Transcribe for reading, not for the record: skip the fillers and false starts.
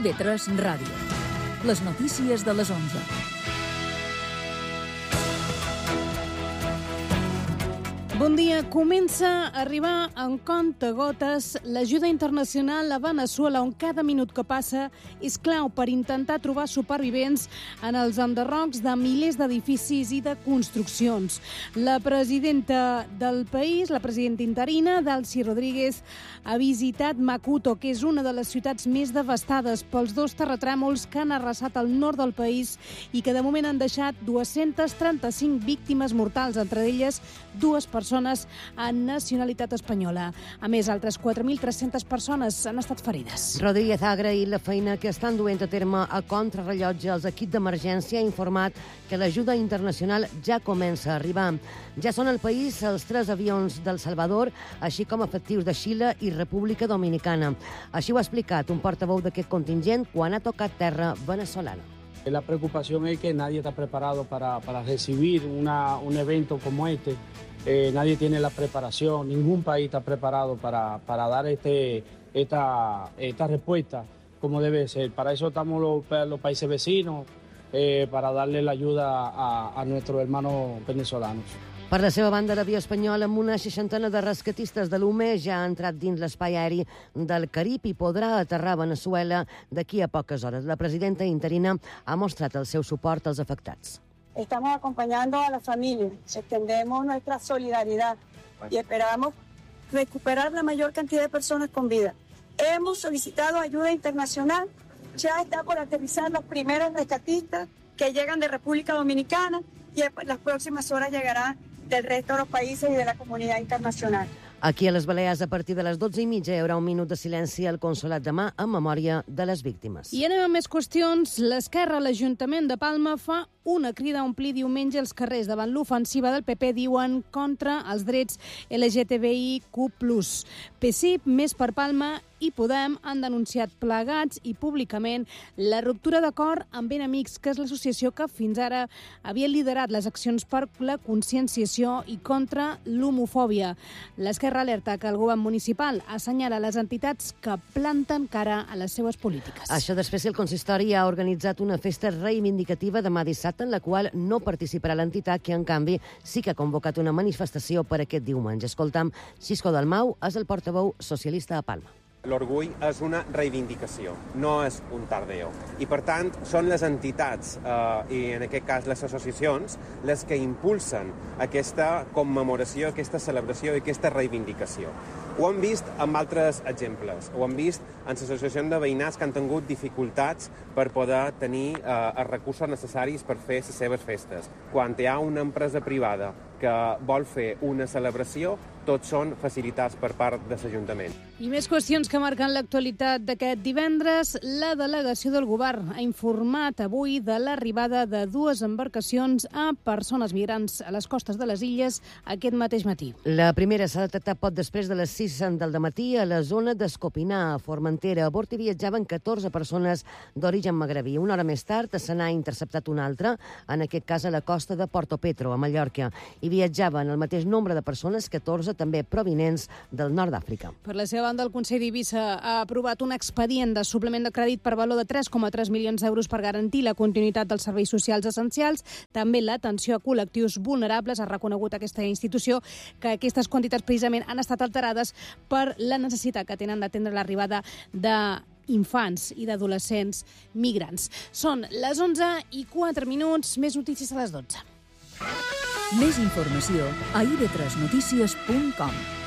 IB3 Ràdio. Les notícies de les 11. Bon dia. Comença a arribar en comptagotes l'ajuda internacional a Veneçuela, on cada minut que passa és clau per intentar trobar supervivents en els enderrocs de milers d'edificis i de construccions. La presidenta del país, la presidenta interina, Delcy Rodríguez, ha visitat Macuto, que és una de les ciutats més devastades pels dos terratrèmols que han arrasat el nord del país i que de moment han deixat 235 víctimes mortals, entre elles dues persones amb nacionalitat espanyola. A més, altres 4.300 persones han estat ferides. Rodríguez ha agraït la feina que estan duent a terme a contrarrellotge. Els equips d'emergència ha informat que l'ajuda internacional ja comença a arribar. Ja són al país els 3 avions del Salvador, així com efectius de Xile i República Dominicana. Així ho ha explicat un portaveu d'aquest contingent quan ha tocat terra venezolana. La preocupación es que nadie está preparado para recibir un evento como este. Nadie tiene la preparación, ningún país está preparado para dar esta respuesta como debe ser. Para eso estamos los países vecinos, para darle la ayuda a nuestros hermanos venezolanos. Per la seva banda, l'avió espanyol amb una 60 de rescatistes de l'UME ja ha entrat dins l'espai aeri del Carib i podrà aterrar a Veneçuela d'aquí a poques hores. La presidenta interina ha mostrat el seu suport als afectats. Estamos acompañando a la familia, extendemos nuestra solidaridad y esperamos recuperar la mayor cantidad de personas con vida. Hemos solicitado ayuda internacional, ya está por aterrizar los primeros rescatistas que llegan de República Dominicana y en las próximas horas llegarán del resto de los países y de la comunidad internacional. Aquí a les Balears, a partir de les 12:30, hi haurà un minut de silenci al Consolat de Mar en memòria de les víctimes. I anem a més qüestions. L'Esquerra, l'Ajuntament de Palma, fa una crida a omplir diumenge els carrers davant l'ofensiva del PP, diuen, contra els drets LGTBIQ+. PSIP, Més per Palma i Podem han denunciat plegats i públicament la ruptura d'acord amb Ben Amics, que és l'associació que fins ara havia liderat les accions per la conscienciació i contra l'homofòbia. L'Esquerra alerta que el govern municipal assenyala les entitats que planten cara a les seues polítiques. Això després que el consistori ha organitzat una festa reivindicativa demà dissabte en la qual no participarà l'entitat, que en canvi sí que ha convocat una manifestació per aquest diumenge. Escoltam, Xisco Dalmau és el portaveu socialista a Palma. L'orgull és una reivindicació, no és un tardeo. I, per tant, són les entitats, i en aquest cas les associacions, les que impulsen aquesta commemoració, aquesta celebració i aquesta reivindicació. Ho hem vist amb altres exemples. Ho hem vist en les associacions de veïnats que han tingut dificultats per poder tenir els recursos necessaris per fer les seves festes. Quan hi ha una empresa privada que vol fer una celebració, tots són facilitats per part de l'Ajuntament. I més qüestions que marquen l'actualitat d'aquest divendres. La delegació del govern ha informat avui de l'arribada de 2 embarcacions a persones migrants a les costes de les illes aquest mateix matí. La primera s'ha detectat poc després de les 6 del dematí a la zona d'Escopinar, a Formentera. A bord hi viatjaven 14 persones d'origen magrebí. Una hora més tard se n'ha interceptat una altra, en aquest cas a la costa de Portopetro, a Mallorca. Hi viatjaven el mateix nombre de persones, 14, també provinents del nord d'Àfrica. Per la seva banda, el Consell d'Eivissa ha aprovat un expedient de suplement de crèdit per valor de 3,3 milions d'euros per garantir la continuïtat dels serveis socials essencials, també l'atenció a col·lectius vulnerables. Ha reconegut aquesta institució que aquestes quantitats precisament han estat alterades per la necessitat que tenen d'atendre l'arribada d'infants i d'adolescents migrants. Són les 11:04, més notícies a les 12. Més informació a ib3notícies.com.